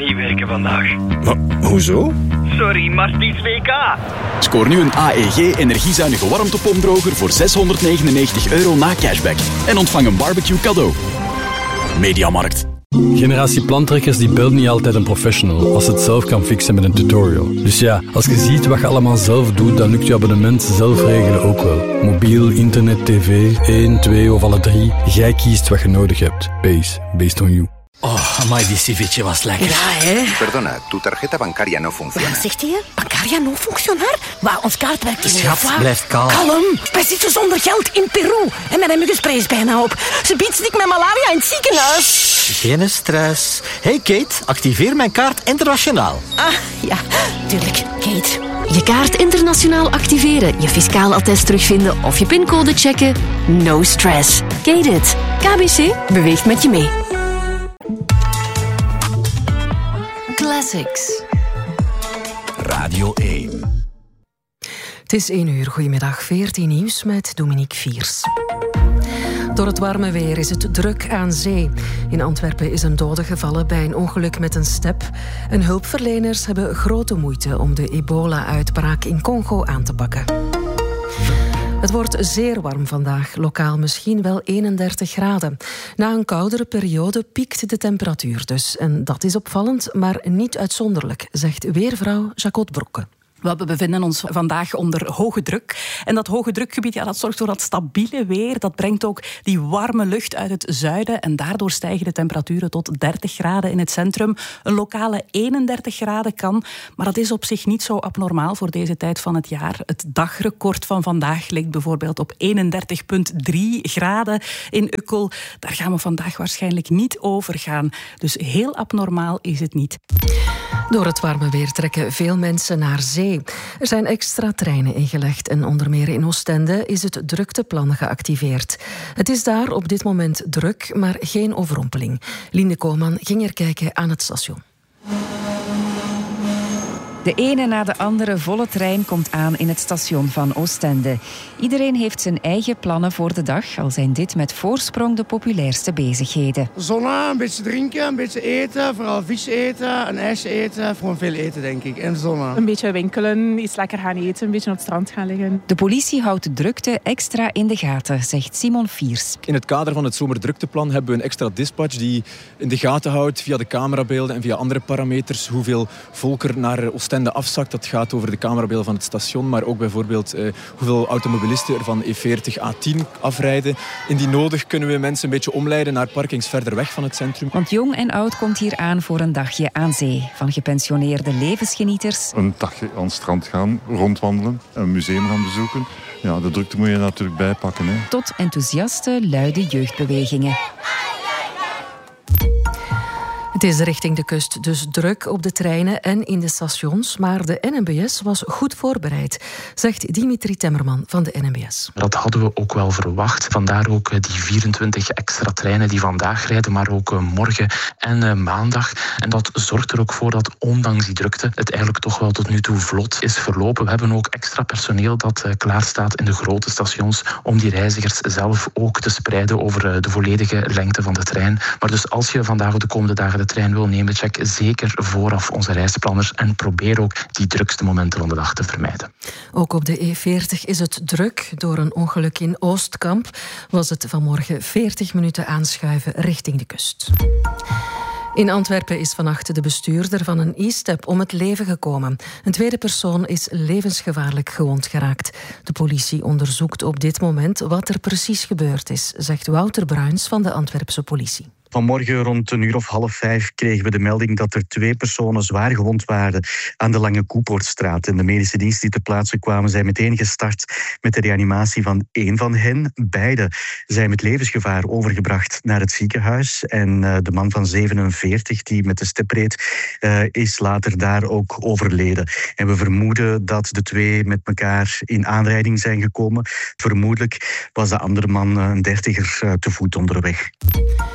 niet werken vandaag. Maar, hoezo? Sorry, maar het is WK. Scoor nu een AEG energiezuinige warmtepompdroger voor €699 na cashback. En ontvang een barbecue cadeau. Mediamarkt. Generatie plantrekkers die belt niet altijd een professional als ze het zelf kan fixen met een tutorial. Dus ja, als je ziet wat je allemaal zelf doet, dan lukt je abonnement zelf regelen ook wel. Mobiel, internet, tv, 1, 2 of alle 3. Jij kiest wat je nodig hebt. Based on you. Oh, amai, die ceviche was lekker. Ja, hè? Perdona, tu tarjeta bancaria no funciona. Wat zegt hij? Bancaria no funcionar? Maar ons kaart werkt niet. Schat, blijf kalm. Kalm! Wij zitten zonder geld in Peru. En mijn muggenspray is bijna op. Ze biedt stik met malaria in het ziekenhuis. Geen stress. Hey Kate, activeer mijn kaart internationaal. Ah, ja, tuurlijk. Kate. Je kaart internationaal activeren, je fiscaal attest terugvinden of je pincode checken. No stress. Kate it. KBC beweegt met je mee. Classics. Radio 1. Het is 1 uur. Goedemiddag. 14 nieuws met Dominique Viers. Door het warme weer is het druk aan zee. In Antwerpen is een dode gevallen bij een ongeluk met een step. En hulpverleners hebben grote moeite om de ebola-uitbraak in Congo aan te pakken. Het wordt zeer warm vandaag, lokaal misschien wel 31 graden. Na een koudere periode piekt de temperatuur dus. En dat is opvallend, maar niet uitzonderlijk, zegt weervrouw Jacot Broeke. We bevinden ons vandaag onder hoge druk. En dat hoge drukgebied, dat zorgt voor dat stabiele weer. Dat brengt ook die warme lucht uit het zuiden. En daardoor stijgen de temperaturen tot 30 graden in het centrum. Een lokale 31 graden kan. Maar dat is op zich niet zo abnormaal voor deze tijd van het jaar. Het dagrecord van vandaag ligt bijvoorbeeld op 31,3 graden in Ukkel. Daar gaan we vandaag waarschijnlijk niet over gaan. Dus heel abnormaal is het niet. Door het warme weer trekken veel mensen naar zee. Er zijn extra treinen ingelegd en onder meer in Oostende is het drukteplan geactiveerd. Het is daar op dit moment druk, maar geen overrompeling. Linde Koolman ging er kijken aan het station. De ene na de andere volle trein komt aan in het station van Oostende. Iedereen heeft zijn eigen plannen voor de dag, al zijn dit met voorsprong de populairste bezigheden. Zonna, een beetje drinken, een beetje eten, vooral vis eten, een ijsje eten, gewoon veel eten denk ik. En zonna. Een beetje winkelen, iets lekker gaan eten, een beetje op het strand gaan liggen. De politie houdt de drukte extra in de gaten, zegt Simon Viers. In het kader van het zomerdrukteplan hebben we een extra dispatch die in de gaten houdt via de camerabeelden en via andere parameters hoeveel volk er naar Oostende afzakt. Dat gaat over de camerabeelden van het station, maar ook bijvoorbeeld hoeveel automobilisten er van E40 A10 afrijden. Indien nodig kunnen we mensen een beetje omleiden naar parkings verder weg van het centrum. Want jong en oud komt hier aan voor een dagje aan zee. Van gepensioneerde levensgenieters. Een dagje aan het strand gaan, rondwandelen, een museum gaan bezoeken. Ja, de drukte moet je natuurlijk bijpakken. Hè. Tot enthousiaste, luide jeugdbewegingen. Het is richting de kust dus druk op de treinen en in de stations, maar de NMBS was goed voorbereid, zegt Dimitri Temmerman van de NMBS. Dat hadden we ook wel verwacht. Vandaar ook die 24 extra treinen die vandaag rijden, maar ook morgen en maandag. En dat zorgt er ook voor dat ondanks die drukte het eigenlijk toch wel tot nu toe vlot is verlopen. We hebben ook extra personeel dat klaar staat in de grote stations om die reizigers zelf ook te spreiden over de volledige lengte van de trein. Maar dus als je vandaag of de komende dagen de trein wil nemen, check zeker vooraf onze reisplanners en probeer ook die drukste momenten van de dag te vermijden. Ook op de E40 is het druk. Door een ongeluk in Oostkamp was het vanmorgen 40 minuten aanschuiven richting de kust. In Antwerpen is vannacht de bestuurder van een e-step om het leven gekomen. Een tweede persoon is levensgevaarlijk gewond geraakt. De politie onderzoekt op dit moment wat er precies gebeurd is, zegt Wouter Bruins van de Antwerpse politie. Vanmorgen rond 4:30 kregen we de melding dat er 2 personen zwaar gewond waren aan de Lange Koepoortstraat. En de medische diensten die ter plaatse kwamen zijn meteen gestart met de reanimatie van 1 van hen. Beide zijn met levensgevaar overgebracht naar het ziekenhuis. En de man van 47 die met de step reed is later daar ook overleden. En we vermoeden dat de 2 met elkaar in aanrijding zijn gekomen. Vermoedelijk was de andere man een 30er te voet onderweg. De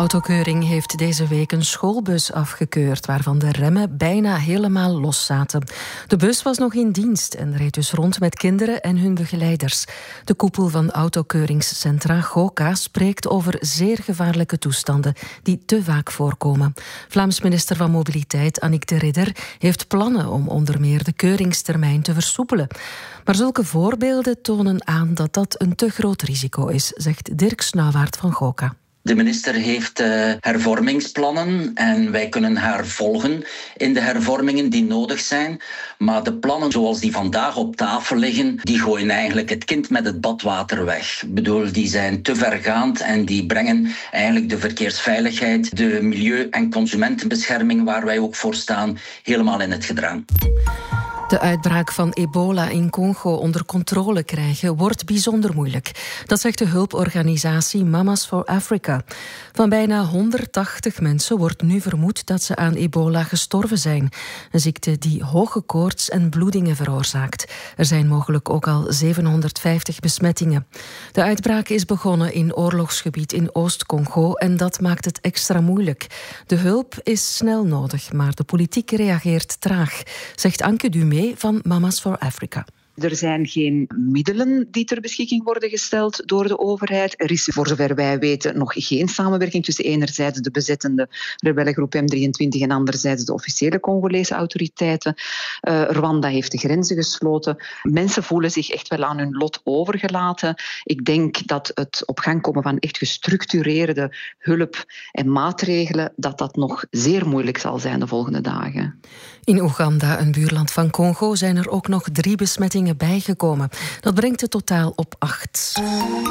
autokeuring heeft deze week een schoolbus afgekeurd, waarvan de remmen bijna helemaal los zaten. De bus was nog in dienst en reed dus rond met kinderen en hun begeleiders. De koepel van autokeuringscentra GOCA spreekt over zeer gevaarlijke toestanden die te vaak voorkomen. Vlaams minister van Mobiliteit Annick de Ridder heeft plannen om onder meer de keuringstermijn te versoepelen. Maar zulke voorbeelden tonen aan dat dat een te groot risico is, zegt Dirk Snauwaard van GOCA. De minister heeft hervormingsplannen en wij kunnen haar volgen in de hervormingen die nodig zijn. Maar de plannen zoals die vandaag op tafel liggen, die gooien eigenlijk het kind met het badwater weg. Ik bedoel, die zijn te vergaand en die brengen eigenlijk de verkeersveiligheid, de milieu- en consumentenbescherming, waar wij ook voor staan, helemaal in het gedrang. De uitbraak van ebola in Congo onder controle krijgen wordt bijzonder moeilijk. Dat zegt de hulporganisatie Mamas for Africa. Van bijna 180 mensen wordt nu vermoed dat ze aan ebola gestorven zijn. Een ziekte die hoge koorts en bloedingen veroorzaakt. Er zijn mogelijk ook al 750 besmettingen. De uitbraak is begonnen in oorlogsgebied in Oost-Congo en dat maakt het extra moeilijk. De hulp is snel nodig, maar de politiek reageert traag, zegt Anke Dumé van Mamas for Africa. Er zijn geen middelen die ter beschikking worden gesteld door de overheid. Er is, voor zover wij weten, nog geen samenwerking tussen enerzijds de bezettende rebellengroep M23 en anderzijds de officiële Congolese autoriteiten. Rwanda heeft de grenzen gesloten. Mensen voelen zich echt wel aan hun lot overgelaten. Ik denk dat het op gang komen van echt gestructureerde hulp en maatregelen, dat nog zeer moeilijk zal zijn de volgende dagen. In Oeganda, een buurland van Congo, zijn er ook nog 3 besmettingen bijgekomen. Dat brengt het totaal op 8.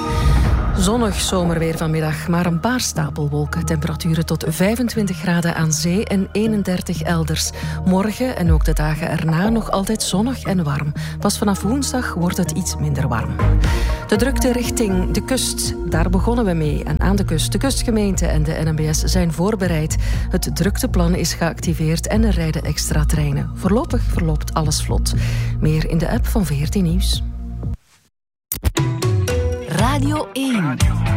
Zonnig zomerweer vanmiddag, maar een paar stapelwolken. Temperaturen tot 25 graden aan zee en 31 elders. Morgen en ook de dagen erna nog altijd zonnig en warm. Pas vanaf woensdag wordt het iets minder warm. De drukte richting de kust, daar begonnen we mee. En aan de kust, de kustgemeente en de NMBS zijn voorbereid. Het drukteplan is geactiveerd en er rijden extra treinen. Voorlopig verloopt alles vlot. Meer in de app van VRT Nieuws. Radio 1.